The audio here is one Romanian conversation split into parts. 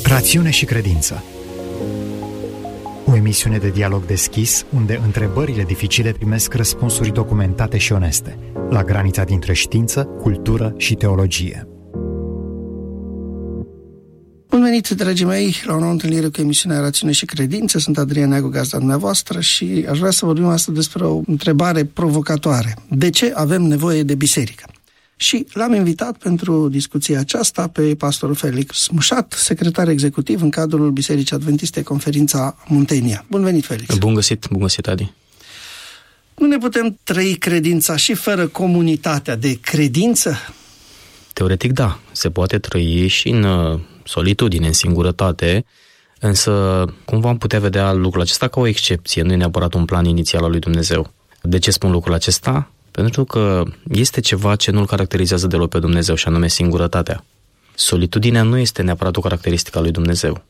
Rațiune și credință. O emisiune de dialog deschis, unde întrebările dificile primesc răspunsuri documentate și oneste, la granița dintre știință, cultură și teologie. Bun venit, dragii mei, la o nouă întâlnire cu emisiunea Rațiune și Credință. Sunt Adrian Neagu, gazda dumneavoastră, și aș vrea să vorbim astăzi despre o întrebare provocatoare. De ce avem nevoie de biserică? Și l-am invitat pentru discuția aceasta pe pastorul Felix Mușat, secretar executiv în cadrul Bisericii Adventiste Conferința Muntenia. Bun venit, Felix! Bun găsit, Adi! Nu ne putem trăi credința și fără comunitatea de credință? Teoretic, da. Se poate trăi și în solitudine, în singurătate, însă cum vom putea vedea lucrul acesta ca o excepție, nu e neapărat un plan inițial al lui Dumnezeu. De ce spun lucrul acesta? Pentru că este ceva ce nu-L caracterizează deloc pe Dumnezeu, și anume singurătatea. Solitudinea nu este neapărat o caracteristică a lui Dumnezeu.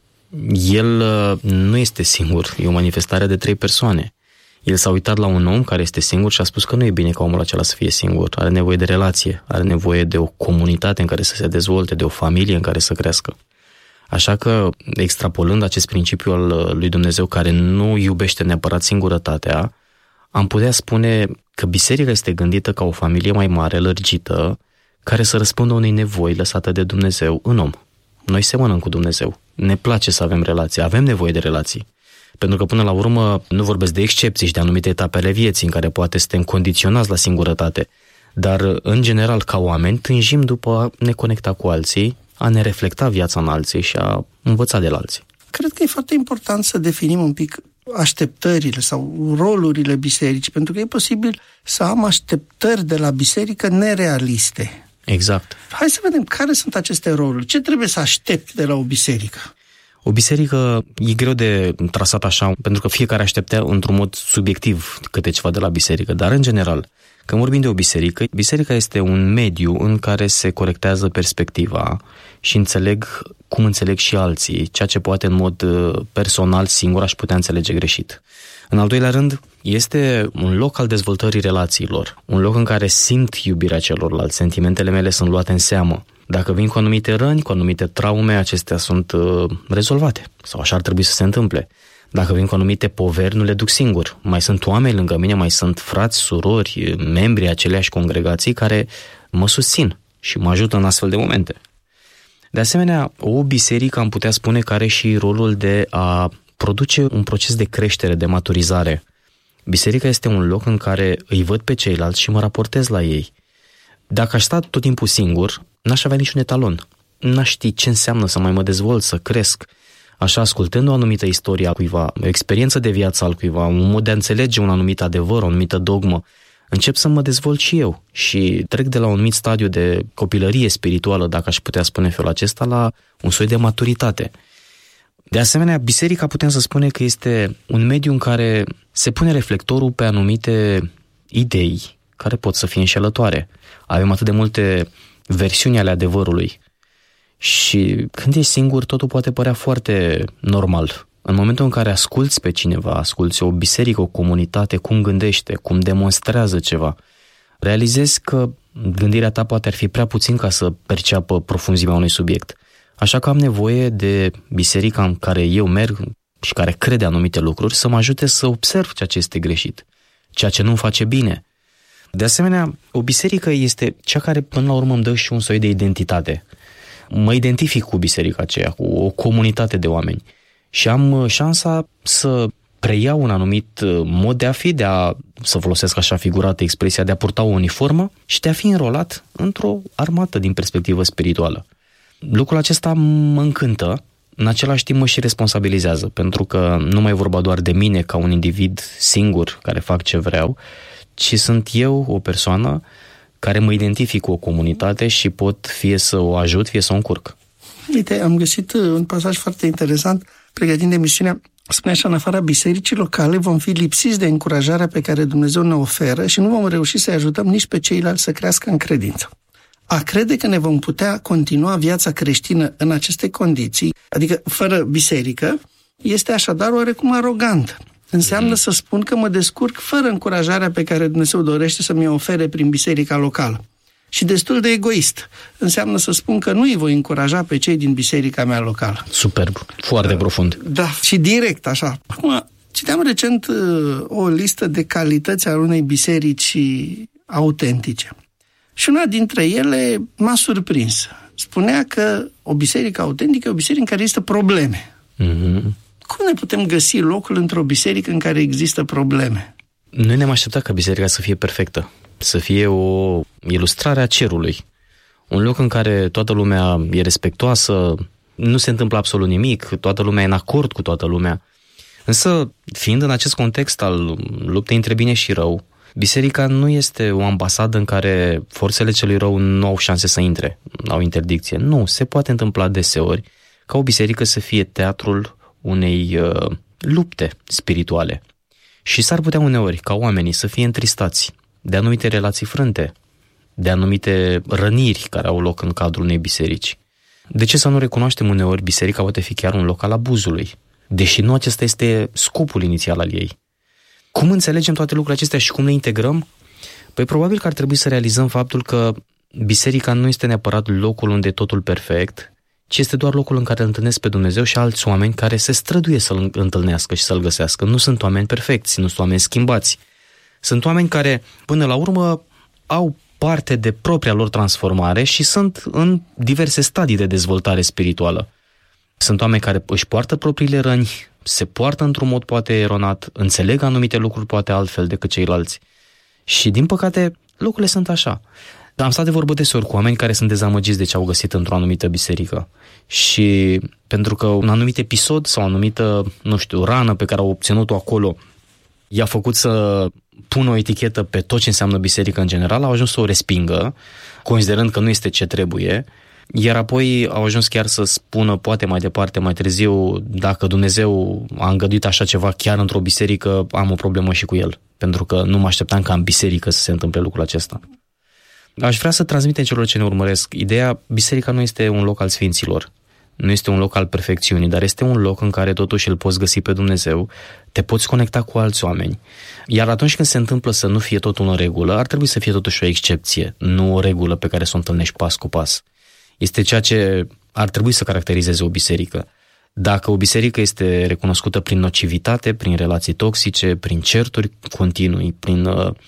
El nu este singur, e o manifestare de 3 persoane. El s-a uitat la un om care este singur și a spus că nu e bine ca omul acela să fie singur. Are nevoie de relație, are nevoie de o comunitate în care să se dezvolte, de o familie în care să crească. Așa că, extrapolând acest principiu al lui Dumnezeu care nu iubește neapărat singurătatea, am putea spune că biserica este gândită ca o familie mai mare, lărgită, care să răspundă unei nevoi lăsate de Dumnezeu în om. Noi semănăm cu Dumnezeu. Ne place să avem relații, avem nevoie de relații. Pentru că, până la urmă, nu vorbesc de excepții și de anumite etape ale vieții în care poate suntem condiționați la singurătate, dar, în general, ca oameni, tânjim după a ne conecta cu alții, a ne reflecta viața în alții și a învăța de la alții. Cred că e foarte important să definim un pic așteptările sau rolurile bisericii, pentru că e posibil să am așteptări de la biserică nerealiste. Exact. Hai să vedem care sunt aceste roluri. Ce trebuie să aștept de la o biserică? O biserică e greu de trasat așa, pentru că fiecare așteptea într-un mod subiectiv câte ceva de la biserică, dar în general, când vorbim de o biserică, biserica este un mediu în care se corectează perspectiva și înțeleg cum înțeleg și alții, ceea ce poate în mod personal singur aș putea înțelege greșit. În al doilea rând, este un loc al dezvoltării relațiilor, un loc în care simt iubirea celorlalți, sentimentele mele sunt luate în seamă. Dacă vin cu anumite răni, cu anumite traume, acestea sunt rezolvate sau așa ar trebui să se întâmple. Dacă vin cu anumite poveri, nu le duc singur. Mai sunt oameni lângă mine, mai sunt frați, surori, membri aceleași congregații care mă susțin și mă ajută în astfel de momente. De asemenea, o biserică am putea spune că are și rolul de a produce un proces de creștere, de maturizare. Biserica este un loc în care îi văd pe ceilalți și mă raportez la ei. Dacă aș sta tot timpul singur, n-aș avea niciun etalon. N-aș ști ce înseamnă să mai mă dezvolt, să cresc. Așa, ascultând o anumită istorie a cuiva, o experiență de viață al cuiva, un mod de a înțelege un anumit adevăr, o anumită dogmă, încep să mă dezvolt și eu și trec de la un anumit stadiu de copilărie spirituală, dacă aș putea spune felul acesta, la un soi de maturitate. De asemenea, biserica putem să spune că este un mediu în care se pune reflectorul pe anumite idei care pot să fie înșelătoare. Avem atât de multe versiuni ale adevărului și când ești singur, totul poate părea foarte normal. În momentul în care asculți pe cineva, asculți o biserică, o comunitate, cum gândește, cum demonstrează ceva, realizezi că gândirea ta poate ar fi prea puțin ca să perceapă profunzimea unui subiect. Așa că am nevoie de biserica în care eu merg și care crede anumite lucruri să mă ajute să observ ceea ce este greșit, ceea ce nu-mi face bine. De asemenea, o biserică este cea care până la urmă îmi dă și un soi de identitate. Mă identific cu biserica aceea, cu o comunitate de oameni și am șansa să preiau un anumit mod de a fi, să folosesc așa figurată expresia, de a purta o uniformă și de a fi înrolat într-o armată din perspectivă spirituală. Lucrul acesta mă încântă, în același timp mă și responsabilizează, pentru că nu mai e vorba doar de mine ca un individ singur care fac ce vreau, ci sunt eu o persoană care mă identific cu o comunitate și pot fie să o ajut, fie să o încurc. Uite, am găsit un pasaj foarte interesant, pregătind emisiunea. Spune așa: în afara bisericii locale vom fi lipsiți de încurajarea pe care Dumnezeu ne oferă și nu vom reuși să-i ajutăm nici pe ceilalți să crească în credință. A crede că ne vom putea continua viața creștină în aceste condiții, adică fără biserică, este așadar oarecum arogant. Înseamnă să spun că mă descurc fără încurajarea pe care Dumnezeu dorește să mi-o ofere prin biserica locală. și destul de egoist. Înseamnă să spun că nu îi voi încuraja pe cei din biserica mea locală. Superb, foarte profund. Da, și direct, așa. Acum, citeam recent o listă de calități ale unei biserici autentice. Și una dintre ele m-a surprins. Spunea că o biserică autentică e o biserică în care există probleme. Cum ne putem găsi locul într-o biserică în care există probleme? Noi ne-am așteptat ca biserica să fie perfectă, să fie o ilustrare a cerului. Un loc în care toată lumea e respectoasă, nu se întâmplă absolut nimic, toată lumea e în acord cu toată lumea. Însă, fiind în acest context al luptei între bine și rău, biserica nu este o ambasadă în care forțele celui rău nu au șanse să intre, au interdicție. Nu, se poate întâmpla deseori ca o biserică să fie teatrul unei lupte spirituale. Și s-ar putea uneori ca oamenii să fie întristați de anumite relații frânte, de anumite răniri care au loc în cadrul unei biserici. De ce să nu recunoaștem uneori biserica poate fi chiar un loc al abuzului, deși nu acesta este scopul inițial al ei? Cum înțelegem toate lucrurile acestea și cum le integrăm? Păi probabil că ar trebui să realizăm faptul că biserica nu este neapărat locul unde e totul perfect, ci este doar locul în care îl întâlnesc pe Dumnezeu și alți oameni care se străduie să-L întâlnească și să-L găsească. Nu sunt oameni perfecți, nu sunt oameni schimbați. Sunt oameni care, până la urmă, au parte de propria lor transformare și sunt în diverse stadii de dezvoltare spirituală. Sunt oameni care își poartă propriile răni, se poartă într-un mod poate eronat, înțeleg anumite lucruri poate altfel decât ceilalți. Și, din păcate, lucrurile sunt așa. Dar am stat de vorbă deseori cu oameni care sunt dezamăgiți de ce au găsit într-o anumită biserică. Și pentru că un anumit episod sau o anumită, rană pe care au obținut-o acolo i-a făcut să pună o etichetă pe tot ce înseamnă biserică în general, au ajuns să o respingă, considerând că nu este ce trebuie, iar apoi au ajuns chiar să spună, poate mai departe, mai târziu, dacă Dumnezeu a îngăduit așa ceva chiar într-o biserică, am o problemă și cu el, pentru că nu mă așteptam ca în biserică să se întâmple lucrul acesta. Aș vrea să transmitem celor ce ne urmăresc ideea, biserica nu este un loc al sfinților, nu este un loc al perfecțiunii, dar este un loc în care totuși îl poți găsi pe Dumnezeu, te poți conecta cu alți oameni. Iar atunci când se întâmplă să nu fie totul în regulă, ar trebui să fie totuși o excepție, nu o regulă pe care să o întâlnești pas cu pas. Este ceea ce ar trebui să caracterizeze o biserică. Dacă o biserică este recunoscută prin nocivitate, prin relații toxice, prin certuri continui, prin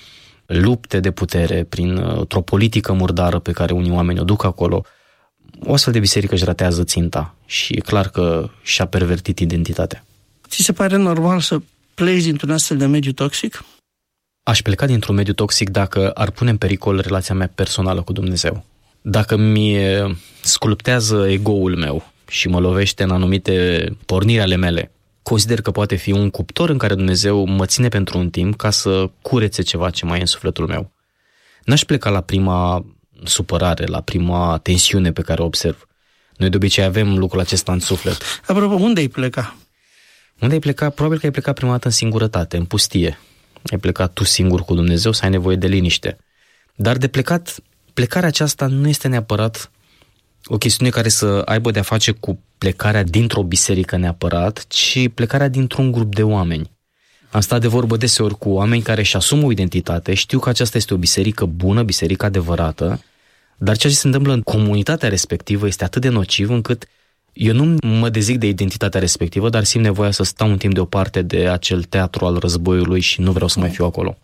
lupte de putere, printr-o politică murdară pe care unii oameni o duc acolo, o astfel de biserică își ratează ținta și e clar că și-a pervertit identitatea. Ți se pare normal să pleci dintr-un astfel de mediu toxic? Aș pleca dintr-un mediu toxic dacă ar pune în pericol relația mea personală cu Dumnezeu. Dacă mi sculptează ego-ul meu și mă lovește în anumite porniri ale mele, consider că poate fi un cuptor în care Dumnezeu mă ține pentru un timp ca să curețe ceva ce mai e în sufletul meu. N-aș pleca la prima supărare, la prima tensiune pe care o observ. Noi de obicei avem lucrul acesta în suflet. Apropo, unde ai pleca? Unde ai pleca? Probabil că ai plecat prima dată în singurătate, în pustie. Ai plecat tu singur cu Dumnezeu, să ai nevoie de liniște. Dar de plecat, plecarea aceasta nu este neapărat o chestiune care să aibă de-a face cu plecarea dintr-o biserică neapărat, ci plecarea dintr-un grup de oameni. Am stat de vorbă deseori cu oameni care își asumă o identitate, știu că aceasta este o biserică bună, biserică adevărată, dar ceea ce se întâmplă în comunitatea respectivă este atât de nociv încât eu nu mă dezic de identitatea respectivă, dar simt nevoia să stau un timp deoparte de acel teatru al războiului și nu vreau să mai fiu acolo.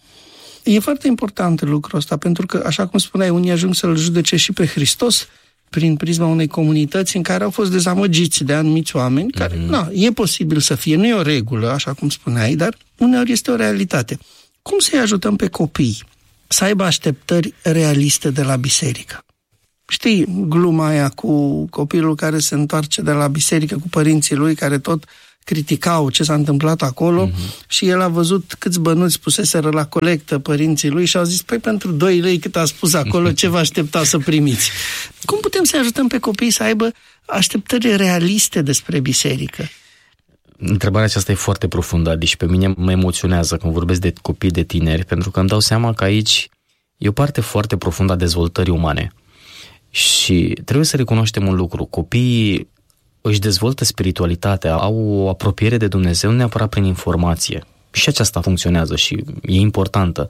E foarte important lucrul ăsta, pentru că, așa cum spuneai, unii ajung să-L judece și pe Hristos prin prisma unei comunități în care au fost dezamăgiți de anumiți oameni, care, e posibil să fie, nu e o regulă, așa cum spuneai, dar uneori este o realitate. Cum să-i ajutăm pe copii să aibă așteptări realiste de la biserică? Știi gluma aia cu copilul care se întoarce de la biserică cu părinții lui, care tot criticau ce s-a întâmplat acolo și el a văzut câți bănuți puseseră la colectă părinții lui și au zis, păi pentru 2 lei cât a spus acolo, ce vă aștepta să primiți? Cum putem să ajutăm pe copii să aibă așteptări realiste despre biserică? Întrebarea aceasta e foarte profundă, Adi, și pe mine mă emoționează când vorbesc de copii, de tineri, pentru că îmi dau seama că aici e o parte foarte profundă a dezvoltării umane. Și trebuie să recunoaștem un lucru, copiii își dezvoltă spiritualitatea, au o apropiere de Dumnezeu neapărat prin informație. Și aceasta funcționează și e importantă.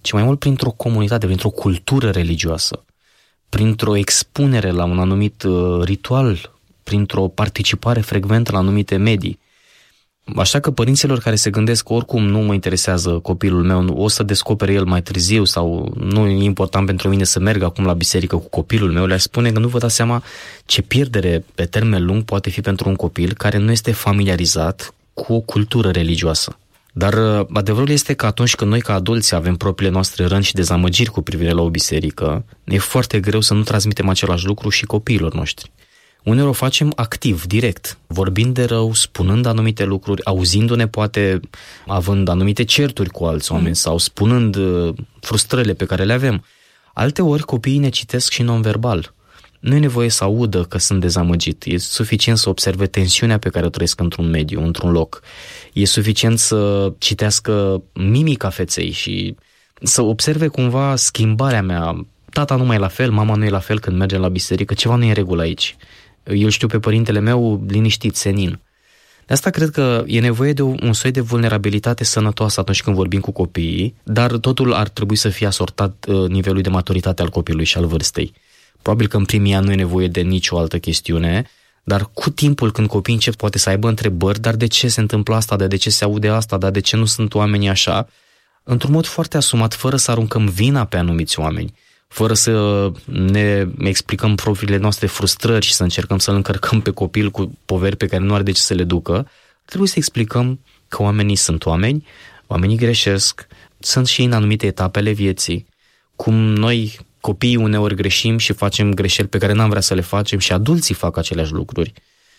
ci mai mult printr-o comunitate, printr-o cultură religioasă, printr-o expunere la un anumit ritual, printr-o participare frecventă la anumite medii. Așa că părinților care se gândesc că oricum nu mă interesează copilul meu, o să descopere el mai târziu sau nu e important pentru mine să merg acum la biserică cu copilul meu, le-aș spune că nu vă dați seama ce pierdere pe termen lung poate fi pentru un copil care nu este familiarizat cu o cultură religioasă. Dar adevărul este că atunci când noi ca adulți avem propriile noastre răni și dezamăgiri cu privire la o biserică, e foarte greu să nu transmitem același lucru și copiilor noștri. Uneori o facem activ, direct, vorbind de rău, spunând anumite lucruri, auzindu-ne poate, având anumite certuri cu alți oameni sau spunând frustrările pe care le avem. Alteori copiii ne citesc și non-verbal. Nu e nevoie să audă că sunt dezamăgit, e suficient să observe tensiunea pe care o trăiesc într-un mediu, într-un loc. E suficient să citească mimica feței și să observe cumva schimbarea mea. Tata nu mai e la fel, mama nu e la fel când mergem la biserică, ceva nu e în regulă aici. Eu știu pe părintele meu liniștit, senin. De asta cred că e nevoie de un soi de vulnerabilitate sănătoasă atunci când vorbim cu copiii, dar totul ar trebui să fie asortat nivelului de maturitate al copilului și al vârstei. Probabil că în primii ani nu e nevoie de nicio altă chestiune, dar cu timpul când copiii încep poate să aibă întrebări, dar de ce se întâmplă asta, de ce se aude asta, dar de ce nu sunt oamenii așa, într-un mod foarte asumat, fără să aruncăm vina pe anumiți oameni, fără să ne explicăm propriile noastre frustrări și să încercăm să-l încărcăm pe copil cu poveri pe care nu are de ce să le ducă, trebuie să explicăm că oamenii sunt oameni, oamenii greșesc, sunt și în anumite etape ale vieții, cum noi copiii uneori greșim și facem greșeli pe care n-am vrea să le facem și adulții fac aceleași lucruri.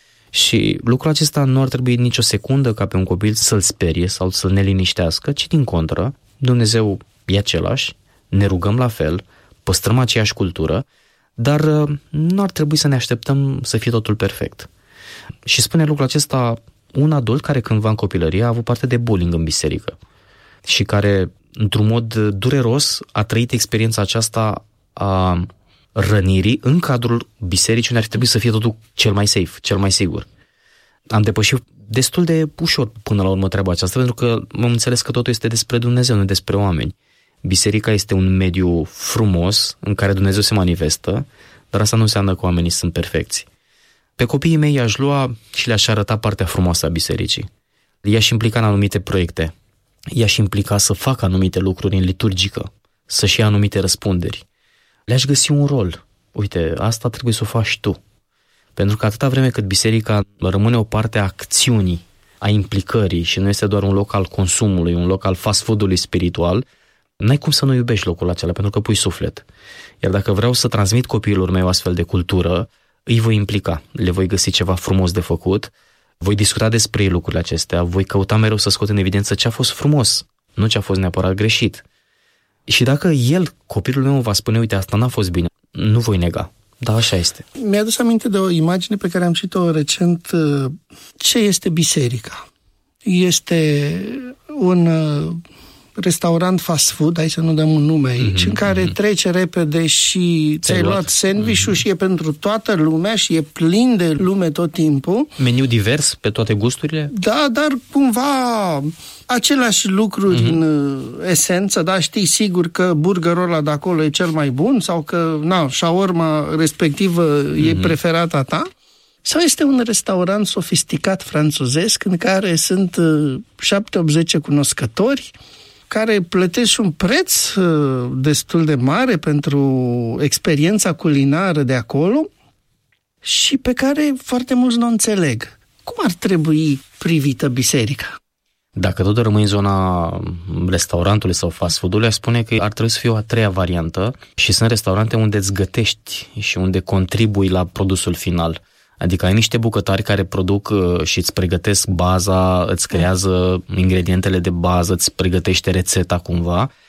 Și lucrul acesta nu ar trebui nicio secundă ca pe un copil să-l sperie sau să ne liniștească, ci din contră, Dumnezeu e același, ne rugăm la fel, păstrăm aceeași cultură, dar nu ar trebui să ne așteptăm să fie totul perfect. Și spune lucrul acesta un adult care cândva în copilărie a avut parte de bullying în biserică și care, într-un mod dureros, a trăit experiența aceasta a rănirii în cadrul bisericii, unde ar trebui să fie totul cel mai safe, cel mai sigur. Am depășit destul de ușor până la urmă treaba aceasta, pentru că am înțeles că totul este despre Dumnezeu, nu despre oameni. Biserica este un mediu frumos în care Dumnezeu se manifestă, dar asta nu înseamnă că oamenii sunt perfecți. Pe copiii mei i-aș lua și le-aș arăta partea frumoasă a bisericii. I-aș implica în anumite proiecte, i-aș implica să facă anumite lucruri în liturgică, să-și ia anumite răspunderi. Le-aș găsi un rol. Uite, asta trebuie să o faci tu. Pentru că atâta vreme cât biserica rămâne o parte a acțiunii, a implicării și nu este doar un loc al consumului, un loc al fast food-ului spiritual, n-ai cum să nu iubești locul acela, pentru că pui suflet. Iar dacă vreau să transmit copiilor mei o astfel de cultură, îi voi implica, le voi găsi ceva frumos de făcut, voi discuta despre ei lucrurile acestea, voi căuta mereu să scot în evidență ce a fost frumos, nu ce a fost neapărat greșit. Și dacă copilul meu va spune, uite, asta n-a fost bine, nu voi nega. Da, așa este. Mi-a adus aminte de o imagine pe care am citit-o recent. Ce este biserica? Este un restaurant fast food, hai să nu dăm un nume aici, în care trece repede și ți-ai luat sandwich-ul și e pentru toată lumea și e plin de lume tot timpul. Meniu divers pe toate gusturile? Da, dar cumva aceleași lucruri în esență, da, știi sigur că burgerul ăla de acolo e cel mai bun sau că, shawarma respectivă e preferata ta. Sau este un restaurant sofisticat franțuzesc în care sunt 7-8-10 cunoscători care plătesc și un preț destul de mare pentru experiența culinară de acolo și pe care foarte mulți nu înțeleg. Cum ar trebui privită biserica? Dacă tot rămâi în zona restaurantului sau fast food-ului, aș spune că ar trebui să fie o a treia variantă și sunt restaurante unde îți gătești și unde contribui la produsul final. Adică ai niște bucătari care produc și îți pregătesc baza, îți creează ingredientele de bază, îți pregătește rețeta cumva